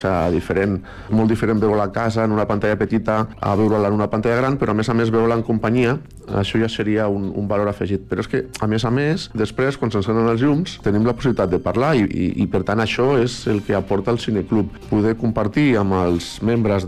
Molt diferent veure-la a casa en una pantalla petita a veure-la en una pantalla gran, però a més veure-la en companyia, això ja seria un valor afegit. Però és que, a més, després, quan s'encenen els llums, tenim la possibilitat de parlar i per tant això és el que aporta el cineclub. Poder compartir amb els membres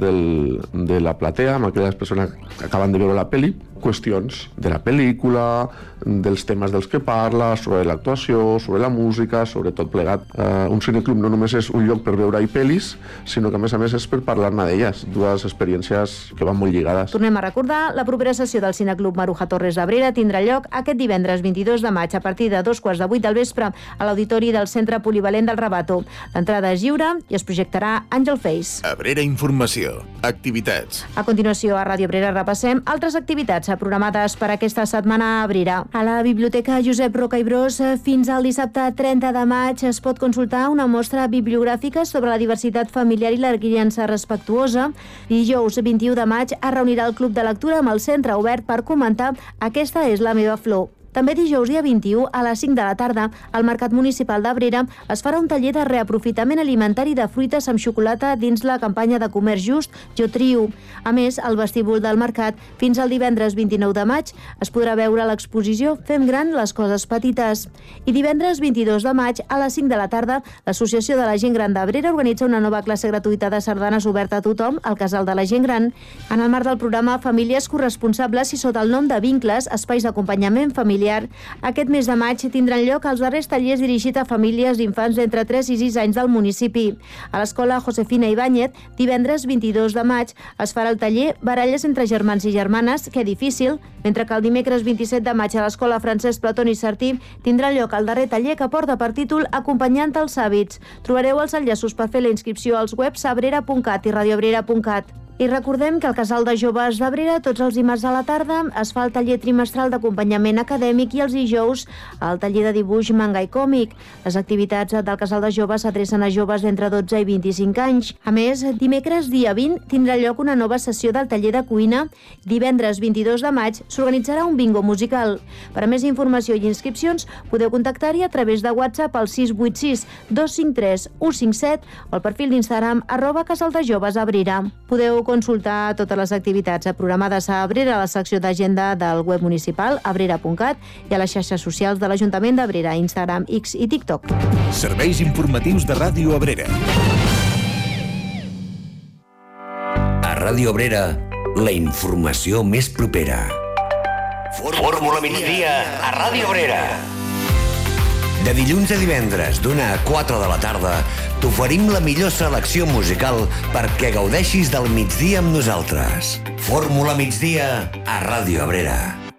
de la platea, amb aquelles persones que acaben de veure la pel·li, qüestions de la pel·lícula, dels temes dels que parla, sobre l'actuació, sobre la música, sobre tot plegat. Un cineclub no només és un lloc per veure-hi pel·lis, sinó que a més és per parlar-ne d'elles, dues experiències que van molt lligades. Tornem a recordar, la propera sessió del Cineclub Maruja Torres d'Abrera tindrà lloc aquest divendres 22 de maig a partir de 2:15 del vespre a l'auditori del Centre Polivalent del Rabato. L'entrada és lliure i es projectarà Àngel Face. Abrera Informació. Activitats. A continuació, a Ràdio Abrera repassem altres activitats programades per aquesta setmana a Abrera. A la Biblioteca Josep Roca i Bros, fins al dissabte 30 de maig es pot consultar una mostra bibliogràfica sobre la diversitat familiar i la criança respectuosa. Dijous 21 de maig es reunirà el Club de Lectura amb el Centre Obert per comentar Aquesta és la meva flor. També dijous dia 21 a les 5 de la tarda al Mercat Municipal d'Abrera es farà un taller de reaprofitament alimentari de fruites amb xocolata dins la campanya de comerç just Jo Trio. A més, al vestíbul del mercat, fins al divendres 29 de maig, es podrà veure l'exposició Fem gran les coses petites. I divendres 22 de maig a les 5 de la tarda, l'Associació de la Gent Gran d'Abrera organitza una nova classe gratuïta de sardanes oberta a tothom al Casal de la Gent Gran. En el marc del programa Famílies Corresponsables i sota el nom de Vincles, espais d'acompanyament familiar, aquest mes de maig tindran lloc els darrers tallers dirigits a famílies d'infants d'entre 3 i 6 anys del municipi. A l'escola Josefina Ibáñez, divendres 22 de maig, es farà el taller Baralles entre germans i germanes, que difícil, mentre que el dimecres 27 de maig a l'escola Francesc Platón i Sartí tindrà lloc el darrer taller que porta per títol Acompanyant els hàbits. Trobareu els enllaços per fer la inscripció als webs abrera.cat i radioabrera.cat. I recordem que al Casal de Joves d'Abrera tots els dimarts a la tarda es fa el taller trimestral d'acompanyament acadèmic i els dijous el taller de dibuix, manga i còmic. Les activitats del Casal de Joves s'adrecen a joves d'entre 12 i 25 anys. A més, dimecres dia 20 tindrà lloc una nova sessió del taller de cuina. Divendres 22 de maig s'organitzarà un bingo musical. Per a més informació i inscripcions podeu contactar-hi a través de WhatsApp al 686 253 157 o al perfil d'Instagram @casaldejovesAbrera. Podeu consultar totes les activitats programades a Abrera a la secció d'agenda del web municipal abrera.cat i a les xarxes socials de l'Ajuntament d'Abrera, Instagram, X i TikTok. Serveis informatius de Ràdio Abrera. A Ràdio Abrera, la informació més propera. Fórmula migdia a Ràdio Abrera. De dilluns a divendres, d'1 a 4 de la tarda, t'oferim la millor selecció musical perquè gaudeixis del migdia amb nosaltres. Fórmula migdia a Ràdio Abrera.